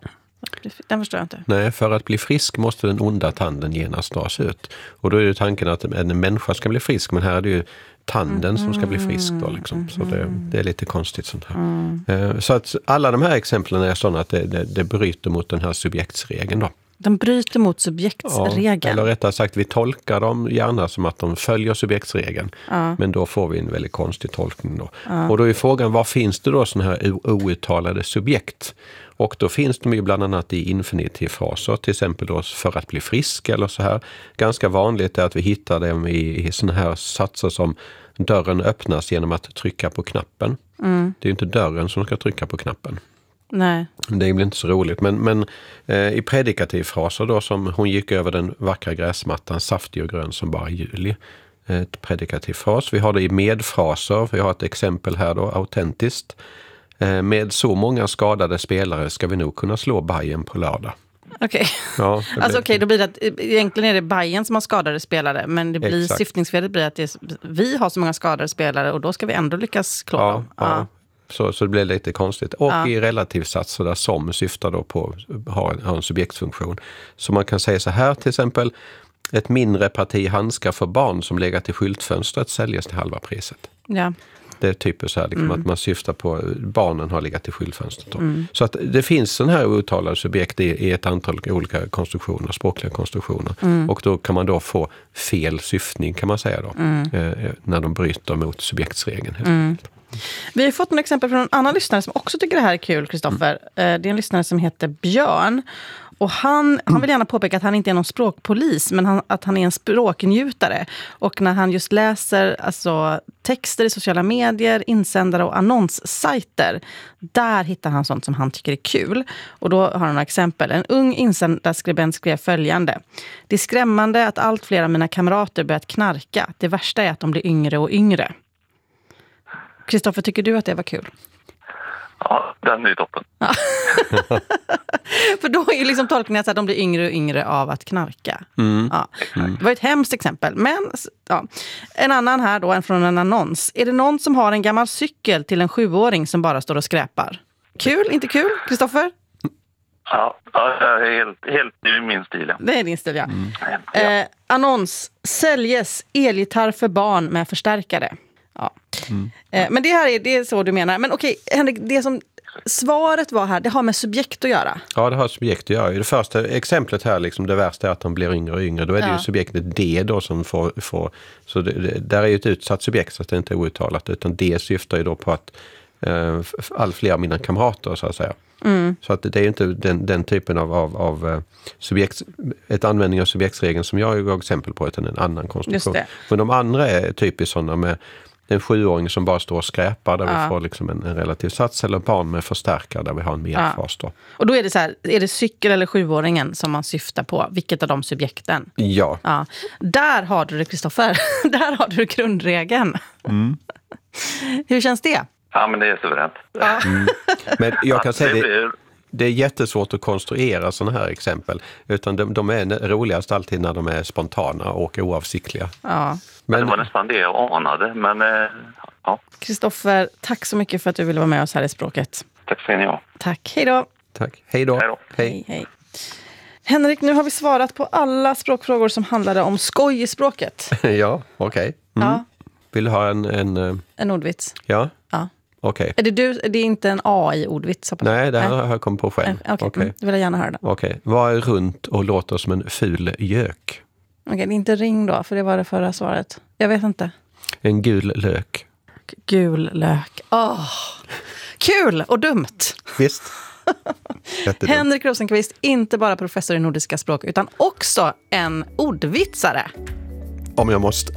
Den förstår jag inte. Nej, för att bli frisk måste den onda tanden genast dras ut. Och då är det tanken att en människa ska bli frisk, men här är det ju tanden som ska bli frisk då liksom. Så det är lite konstigt sånt här. Så att alla de här exemplen är sådana att det bryter mot den här subjektsregeln då. De bryter mot subjektsregeln. Ja, eller rättare sagt, vi tolkar dem gärna som att de följer subjektsregeln. Men då får vi en väldigt konstig tolkning då. Och då är frågan, var finns det då sådana här outtalade subjekt? Och då finns de ju bland annat i infinitivfraser, till exempel då för att bli frisk eller så här. Ganska vanligt är att vi hittar dem i sådana här satser som dörren öppnas genom att trycka på knappen. Det är ju inte dörren som ska trycka på knappen. Nej. Det blir inte så roligt. Men i predikativfraser då, som hon gick över den vackra gräsmattan, saftig och grön som bara juli. Ett predikativfras. Vi har det i medfraser. Vi har ett exempel här då, autentiskt. Med så många skadade spelare ska vi nog kunna slå Bayern på lördag. Okej. Ja, då blir det att egentligen är det Bayern som har skadade spelare, men det blir syftningsfelet blir att vi har så många skadade spelare och då ska vi ändå lyckas slå dem. Ja. Så det blir lite konstigt. Och i relativsatser där som syftar då på har en subjektsfunktion. Så man kan säga så här till exempel: ett mindre parti handskar för barn som legat i skyltfönstret säljes till halva priset. Ja. Det är typiskt så här, liksom, att man syftar på barnen har legat i skyltfönstret. Så att det finns sån här uttalade subjekt i ett antal olika konstruktioner, språkliga konstruktioner. Och då kan man då få fel syftning, kan man säga då, när de bryter mot subjektsregeln. Vi har fått några exempel från en annan lyssnare som också tycker det här är kul, Kristoffer. Det är en lyssnare som heter Björn. Och han vill gärna påpeka att han inte är någon språkpolis, men att han är en språknjutare. Och när han just läser texter i sociala medier, insändare och annonssajter, där hittar han sånt som han tycker är kul. Och då har han några exempel. En ung insändarskribent skrev följande: det är skrämmande att allt fler av mina kamrater börjat knarka. Det värsta är att de blir yngre och yngre. Kristoffer, tycker du att det var kul? Ja, den är ju toppen. Ja. För då är ju liksom tolkningen att de blir yngre och yngre av att knarka. Ja. Det var ett hemskt exempel. Men en annan här då, från en annons. Är det någon som har en gammal cykel till en 7-åring som bara står och skräpar? Kul, inte kul, Kristoffer? Ja, helt i min stil. Ja. Det är din stil, ja. Annons. Säljes elgitarr för barn med förstärkare. Ja. Men det är så du menar. Men okej, Henrik, det som Svaret var här, det har med subjekt att göra. Ja, det har subjekt att göra. I det första exemplet här, liksom, det värsta är att de blir yngre och yngre. Då är det ju subjektet D då som får så där är ju ett utsatt subjekt, så att det inte är outtalat. Utan D syftar ju då på att allt fler av mina kamrater, så att säga. Så att det är ju inte den typen av ett användning av subjektsregeln som jag gav exempel på, utan en annan konstruktion. Men de andra är typiskt sådana med en 7-åring som bara står och skräpar, där vi får liksom en relativ sats, eller barn med förstärkare där vi har en medfas då. Och då är det så här, är det cykel eller 7-åringen som man syftar på? Vilket av de subjekten? Ja. Där har du det, Kristoffer. Där har du grundregeln. Hur känns det? Ja, men det är suveränt. Men jag kan säga det är jättesvårt att konstruera sådana här exempel. Utan de är roligast alltid när de är spontana och oavsiktliga. Men det var nästan det jag anade. Men Kristoffer, tack så mycket för att du ville vara med oss här i Språket. Tack ska ni ha. Tack, hej då. Tack, hej då. Hej. Henrik, nu har vi svarat på alla språkfrågor som handlade om skoj i språket. Ja, okej. Vill du ha en ordvits? Ja. Okej. Är det är inte en AI-ordvits? Nej, det här har jag kommit på själv. Okej. Det vill jag gärna höra. Okej. Vad är runt och låter som en ful gök? Okej, det är inte ring då, för det var det förra svaret. Jag vet inte. En gul lök. Gul lök. Kul och dumt. Visst. Henrik Rosenqvist, inte bara professor i nordiska språk, utan också en ordvitsare. Om jag måste.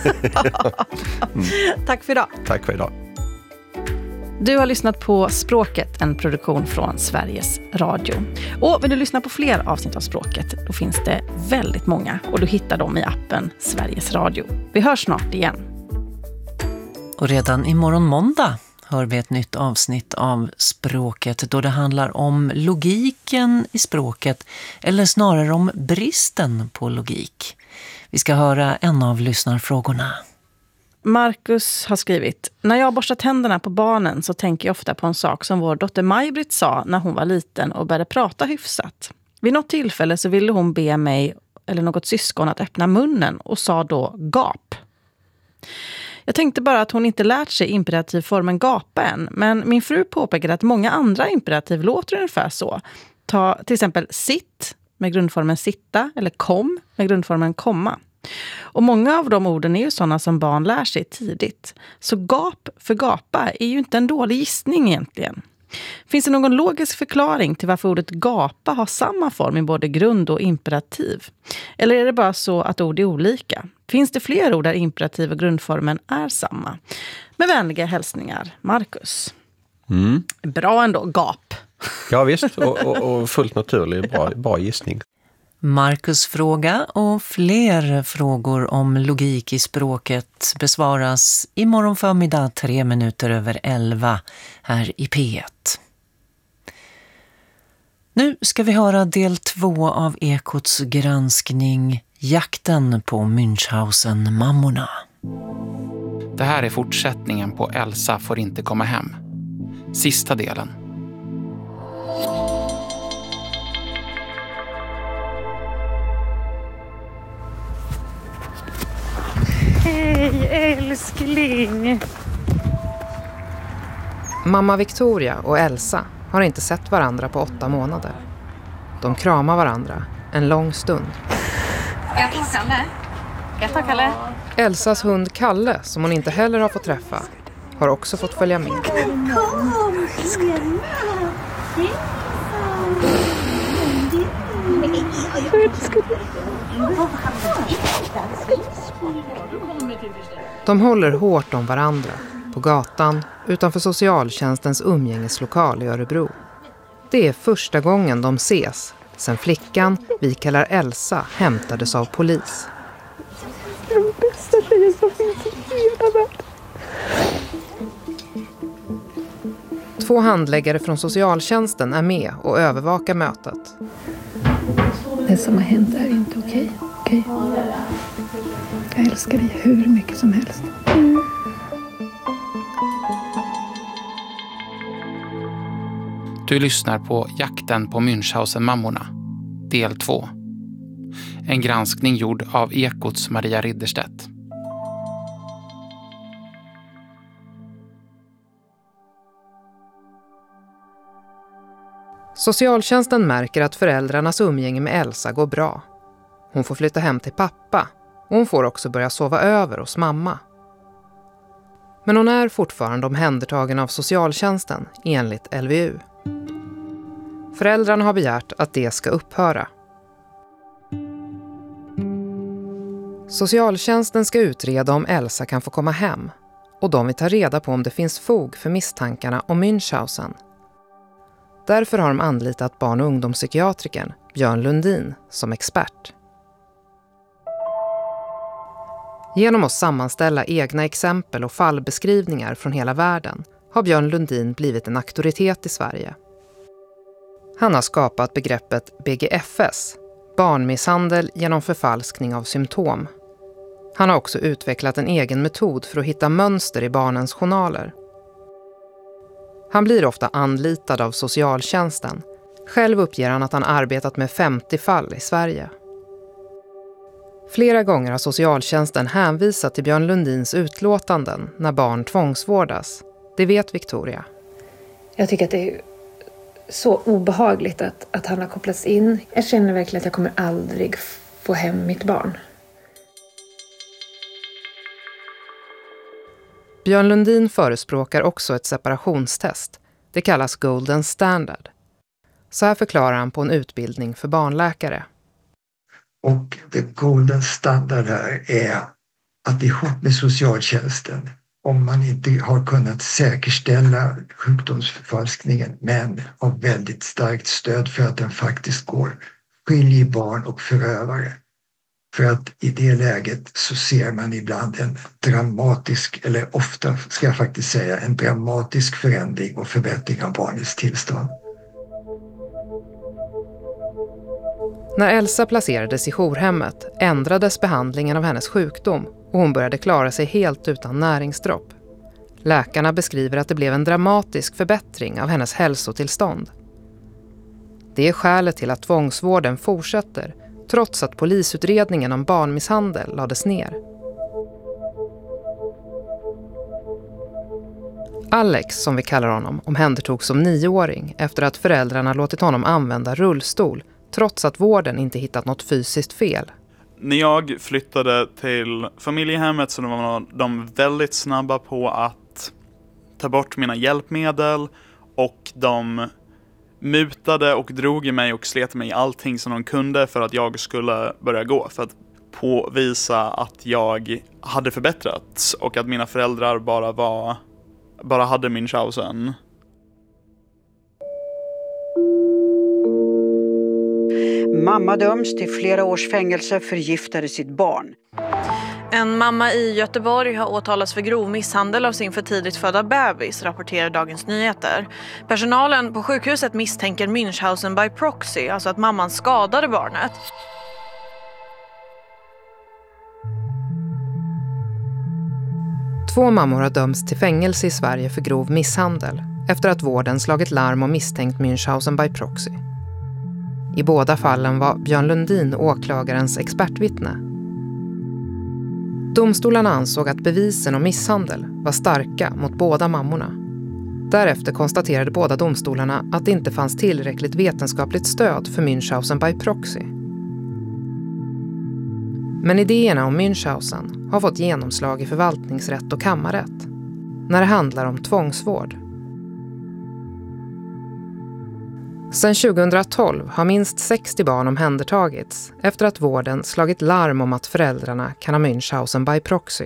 Tack för idag. Tack för idag. Du har lyssnat på Språket, en produktion från Sveriges Radio. Och vill du lyssna på fler avsnitt av Språket, då finns det väldigt många. Och du hittar dem i appen Sveriges Radio. Vi hörs snart igen. Och redan imorgon måndag hör vi ett nytt avsnitt av Språket, då det handlar om logiken i språket, eller snarare om bristen på logik. Vi ska höra en av lyssnarfrågorna. Marcus har skrivit: när jag borstar tänderna på barnen så tänker jag ofta på en sak som vår dotter Maj-Britt sa när hon var liten och började prata hyfsat. Vid något tillfälle så ville hon be mig eller något syskon att öppna munnen och sa då gap. Jag tänkte bara att hon inte lärt sig imperativformen gapa än, men min fru påpekade att många andra imperativ låter ungefär så. Ta till exempel sitt med grundformen sitta, eller kom med grundformen komma. Och många av de orden är ju sådana som barn lär sig tidigt. Så gap för gapa är ju inte en dålig gissning egentligen. Finns det någon logisk förklaring till varför ordet gapa har samma form i både grund- och imperativ? Eller är det bara så att ord är olika? Finns det fler ord där imperativ och grundformen är samma? Med vänliga hälsningar, Marcus. Bra ändå, gap. Ja visst, och fullt naturlig, bra gissning. Marcus fråga och fler frågor om logik i språket besvaras imorgon förmiddag 11:03 här i P1. Nu ska vi höra del 2 av Ekots granskning Jakten på Münchhausen-mammorna. Det här är fortsättningen på Elsa får inte komma hem. Sista delen. Hej älskling! Mamma Victoria och Elsa har inte sett varandra på 8 månader. De kramar varandra en lång stund. Jag tar Kalle. Jag tar Kalle. Elsas hund Kalle, som hon inte heller har fått träffa, har också fått följa med. Kom, De håller hårt om varandra på gatan utanför socialtjänstens umgängeslokal i Örebro. Det är första gången de ses sen flickan vi kallar Elsa hämtades av polis. Den bästa tjejen som finns i hela världen. 2 handläggare från socialtjänsten är med och övervakar mötet. Det som har hänt är inte okej. Okej? Jag älskar dig hur mycket som helst. Du lyssnar på Jakten på Münchhausen-mammorna, del 2. En granskning gjord av Ekots Maria Ridderstedt. Socialtjänsten märker att föräldrarnas umgänge med Elsa går bra. Hon får flytta hem till pappa och hon får också börja sova över hos mamma. Men hon är fortfarande omhändertagen av socialtjänsten enligt LVU. Föräldrarna har begärt att det ska upphöra. Socialtjänsten ska utreda om Elsa kan få komma hem och de vill ta reda på om det finns fog för misstankarna om Münchhausen. Därför har de anlitat barn- och ungdomspsykiatrikern Björn Lundin som expert. Genom att sammanställa egna exempel och fallbeskrivningar från hela världen har Björn Lundin blivit en auktoritet i Sverige. Han har skapat begreppet BGFS, barnmisshandel genom förfalskning av symptom. Han har också utvecklat en egen metod för att hitta mönster i barnens journaler. Han blir ofta anlitad av socialtjänsten. Själv uppger han att han arbetat med 50 fall i Sverige. Flera gånger har socialtjänsten hänvisat till Björn Lundins utlåtanden när barn tvångsvårdas. Det vet Victoria. Jag tycker att det är så obehagligt att han har kopplats in. Jag känner verkligen att jag kommer aldrig få hem mitt barn. Björn Lundin förespråkar också ett separationstest. Det kallas Golden Standard. Så här förklarar han på en utbildning för barnläkare. Och det Golden Standard här är att ihop med socialtjänsten, om man inte har kunnat säkerställa sjukdomsförfalskningen men har väldigt starkt stöd för att den faktiskt går, skiljer barn och förövare. För att i det läget så ser man ibland en dramatisk, eller ofta ska jag faktiskt säga, en dramatisk förändring och förbättring av barnets tillstånd. När Elsa placerades i jourhemmet ändrades behandlingen av hennes sjukdom och hon började klara sig helt utan näringsdropp. Läkarna beskriver att det blev en dramatisk förbättring av hennes hälsotillstånd. Det är skälet till att tvångsvården fortsätter trots att polisutredningen om barnmisshandel lades ner. Alex, som vi kallar honom, omhändertogs som 9-åring efter att föräldrarna låtit honom använda rullstol trots att vården inte hittat något fysiskt fel. När jag flyttade till familjehemmet så var de väldigt snabba på att ta bort mina hjälpmedel och de mutade och drog i mig och slet mig i allting som de kunde för att jag skulle börja gå. För att påvisa att jag hade förbättrats och att mina föräldrar bara hade Münchhausen. Mamma döms till flera års fängelse, förgiftade sitt barn. En mamma i Göteborg har åtalats för grov misshandel av sin för tidigt födda bebis, rapporterar Dagens Nyheter. Personalen på sjukhuset misstänker Münchhausen by proxy, alltså att mamman skadade barnet. Två mammor har dömts till fängelse i Sverige för grov misshandel efter att vården slagit larm om misstänkt Münchhausen by proxy. I båda fallen var Björn Lundin åklagarens expertvittne. Domstolarna ansåg att bevisen om misshandel var starka mot båda mammorna. Därefter konstaterade båda domstolarna att det inte fanns tillräckligt vetenskapligt stöd för Münchhausen by proxy. Men idéerna om Münchhausen har fått genomslag i förvaltningsrätt och kammarrätt när det handlar om tvångsvård. Sedan 2012 har minst 60 barn omhändertagits efter att vården slagit larm om att föräldrarna kan ha Münchhausen by proxy.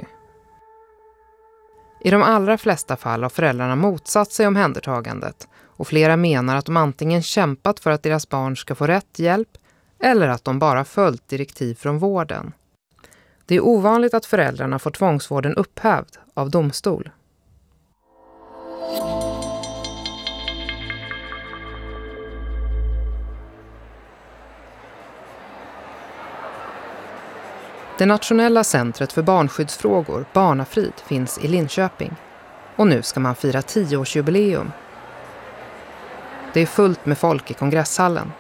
I de allra flesta fall har föräldrarna motsatt sig omhändertagandet och flera menar att de antingen kämpat för att deras barn ska få rätt hjälp eller att de bara följt direktiv från vården. Det är ovanligt att föräldrarna får tvångsvården upphävd av domstol. Det nationella centret för barnskyddsfrågor, Barnafrid, finns i Linköping. Och nu ska man fira 10-årsjubileum. Det är fullt med folk i kongresshallen.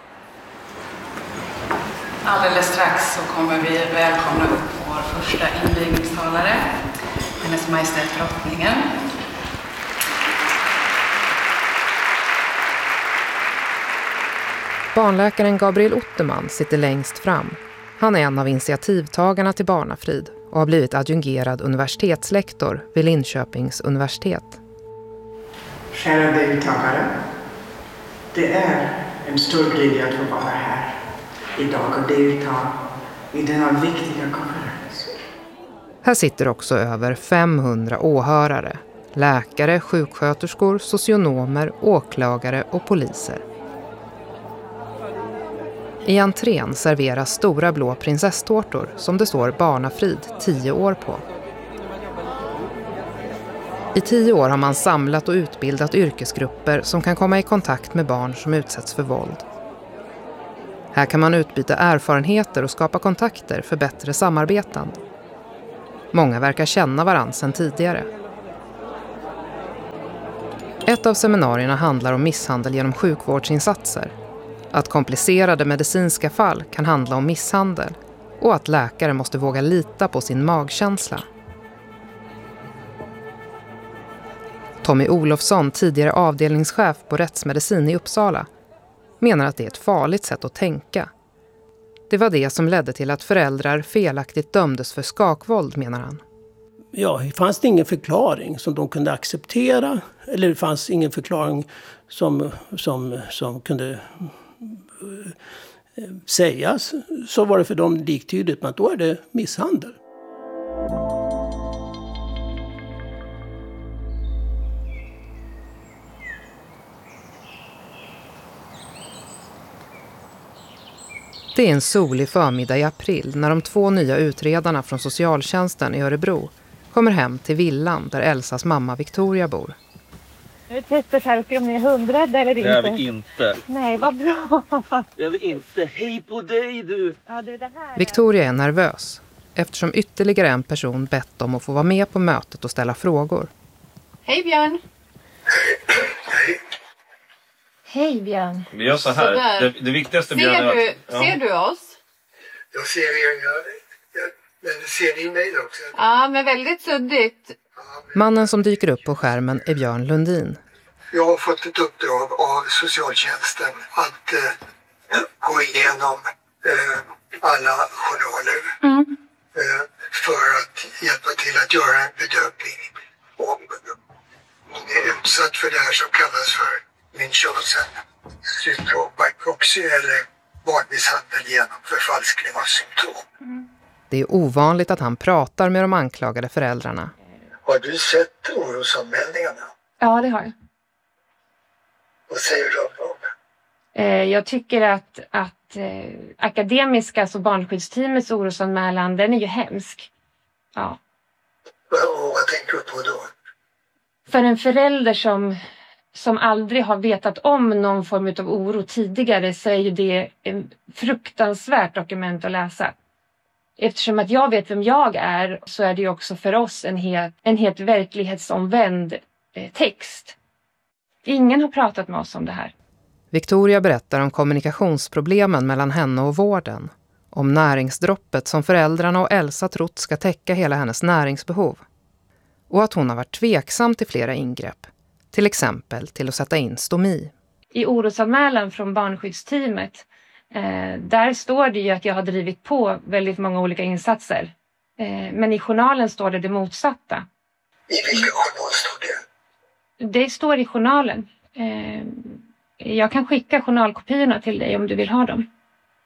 Alldeles strax så kommer vi välkomna upp vår första invigningstalare, Hennes Majestät Drottningen. Barnläkaren Gabriel Otterman sitter längst fram. Han är en av initiativtagarna till Barnafrid och har blivit adjungerad universitetslektor vid Linköpings universitet. Kära deltagare, det är en stor glädje att få vara här idag och delta i denna viktiga konferens. Här sitter också över 500 åhörare. Läkare, sjuksköterskor, socionomer, åklagare och poliser. I entrén serveras stora blå prinsesstårtor som det står Barnafrid 10 år på. I 10 år har man samlat och utbildat yrkesgrupper som kan komma i kontakt med barn som utsätts för våld. Här kan man utbyta erfarenheter och skapa kontakter för bättre samarbeten. Många verkar känna varandra sedan tidigare. Ett av seminarierna handlar om misshandel genom sjukvårdsinsatser. Att komplicerade medicinska fall kan handla om misshandel och att läkare måste våga lita på sin magkänsla. Tommy Olofsson, tidigare avdelningschef på rättsmedicin i Uppsala, menar att det är ett farligt sätt att tänka. Det var det som ledde till att föräldrar felaktigt dömdes för skakvåld, menar han. Ja, det fanns ingen förklaring som de kunde acceptera. Eller det fanns ingen förklaring som kunde sägas. Så var det för dem liktydigt, men då är det misshandel. Det är en solig förmiddag i april när de 2 nya utredarna från socialtjänsten i Örebro kommer hem till villan där Elsas mamma Victoria bor. Nu testar så här uppe om ni är hundrädda eller inte. Det är vi inte. Nej, vad bra. Det är vi inte. Hej på dig du. Ja, det här. Victoria är nervös eftersom ytterligare en person bett om att få vara med på mötet och ställa frågor. Hej Björn. Hej Björn. Vi gör så här. Det viktigaste Björn är att... Ser du oss? Jag ser er. Men ser ni mig också? Ja, men väldigt suddigt. Mannen som dyker upp på skärmen är Björn Lundin. Jag har fått ett uppdrag av socialtjänsten att gå igenom alla journaler för att hjälpa till att göra en bedömning om man är utsatt för det här som kallas för Münchhausen syndrom by proxy eller barnmisshandel genom förfalskning av symptom. Det är ovanligt att han pratar med de anklagade föräldrarna. Har du sett orosanmälningarna? Ja, det har jag. Vad säger du om dem? Jag tycker att akademiska, alltså barnskyddsteamets orosanmälan, den är ju hemsk. Ja. Och vad tänker du på då? För en förälder som aldrig har vetat om någon form av oro tidigare så är ju det en fruktansvärt dokument att läsa. Eftersom att jag vet vem jag är så är det ju också för oss en helt verklighetsomvänd text. Ingen har pratat med oss om det här. Victoria berättar om kommunikationsproblemen mellan henne och vården. Om näringsdroppet som föräldrarna och Elsa trott ska täcka hela hennes näringsbehov. Och att hon har varit tveksam till flera ingrepp. Till exempel till att sätta in stomi. I orosanmälan från barnskyddsteamet där står det ju att jag har drivit på väldigt många olika insatser. Men i journalen står det motsatta. I vilken journal står det? Det står i journalen. Jag kan skicka journalkopiorna till dig om du vill ha dem.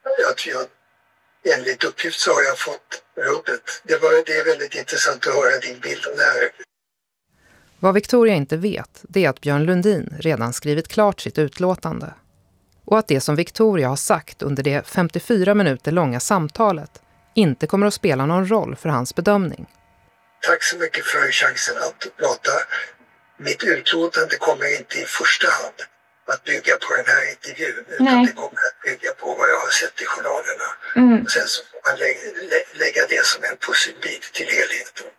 Enligt uppgift så har jag fått rubbet. Det är väldigt intressant att höra din bild om det här. Vad Victoria inte vet, det är att Björn Lundin redan skrivit klart sitt utlåtande. Och att det som Victoria har sagt under det 54 minuter långa samtalet inte kommer att spela någon roll för hans bedömning. Tack så mycket för chansen att prata. Mitt utlåtande kommer inte i första hand att bygga på den här intervjun. Utan det kommer att bygga på vad jag har sett i journalerna. Och sen så får man lägga det som en pusselbit till helheten.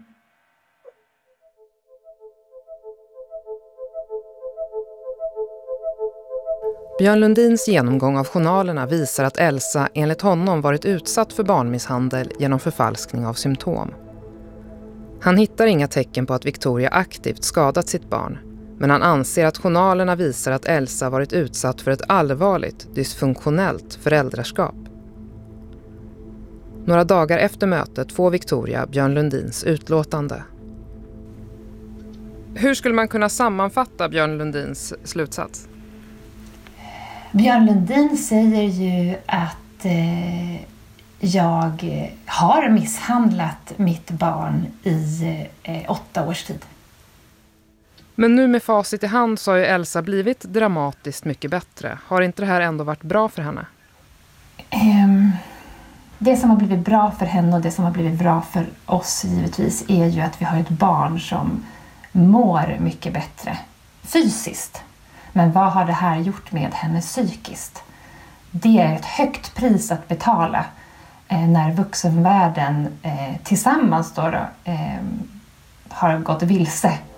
Björn Lundins genomgång av journalerna visar att Elsa enligt honom varit utsatt för barnmisshandel genom förfalskning av symptom. Han hittar inga tecken på att Victoria aktivt skadat sitt barn, Men han anser att journalerna visar att Elsa varit utsatt för ett allvarligt, dysfunktionellt föräldraskap. Några dagar efter mötet får Victoria Björn Lundins utlåtande. Hur skulle man kunna sammanfatta Björn Lundins slutsats? Björn Lundin säger ju att jag har misshandlat mitt barn i 8 års tid. Men nu med facit i hand så har ju Elsa blivit dramatiskt mycket bättre. Har inte det här ändå varit bra för henne? Det som har blivit bra för henne och det som har blivit bra för oss givetvis är ju att vi har ett barn som mår mycket bättre fysiskt. Men vad har det här gjort med henne psykiskt? Det är ett högt pris att betala när vuxenvärlden tillsammans då, har gått vilse